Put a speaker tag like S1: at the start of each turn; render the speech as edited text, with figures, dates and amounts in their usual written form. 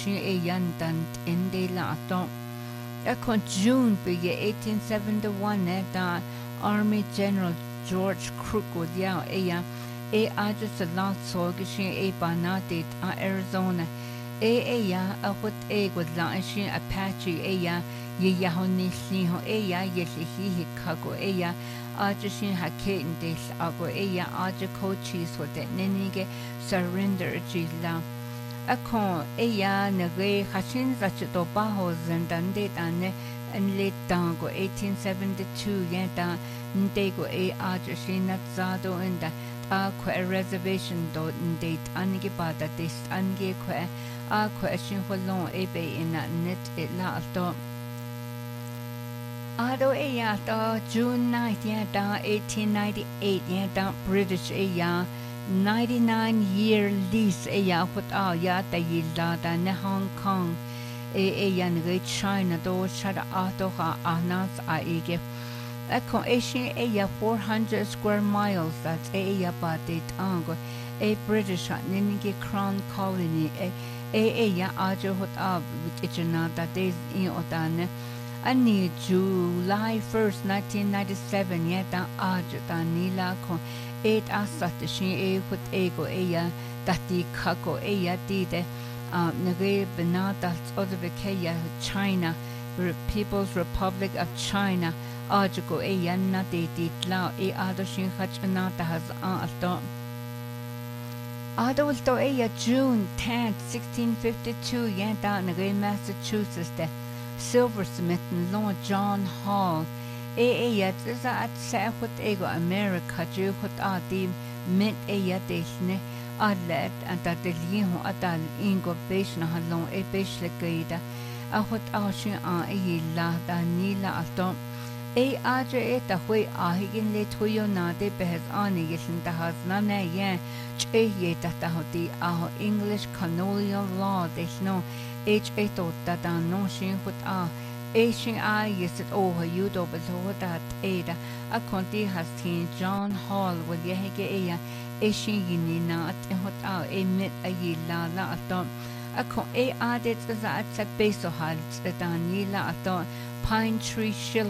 S1: e yantant in de la to. Akon June be 1871 da Army General George Crook wodia e just a lot so gishin e banatit Arizona ya a what would la Apache ye yahoni sliho yeslihi kago ajishin haketin des ago aja coaches with it nenige surrender jila akon nage hashin zacho baho zendandit ane and late dango 1872 yenta ndego ajishin natzado and a reservation do date anige bada des ange a question for long be in net it la to Ado June 9th 1898 British 99-year lease what ta yilda da ne Hong Kong China do shada ato ha anas ege Eko Asian 400 square miles that's ba de tango British ninige crown colony ajo hot which da days in otane Ani July 1st 1997 yeta aja nila kon 8 asat shin hut ego dati kako dide nage benata odbekeya China People's Republic of China aja go na de ditla ado shin hachnata has alto Adolto June 10th 1652 yeta nage Massachusetts de Silversmith and Lord John Hall. Yet is at Southwood ego America, Jew hot the mint desne adlet and that the liho adal ingo bashna halon bashlegada a hot ashin la da nila atom. Aja the way ahigin le toyo na de behes ani yeshin the has nana yan che that the hoti English colonial law there's no H8 that no shin put Asian yes it over you do but that ada a conti has seen John Hall with yehege Asian yinina at hot emit a yila la atom a con added as a base of hals that Danila atom Pine Tree Shilling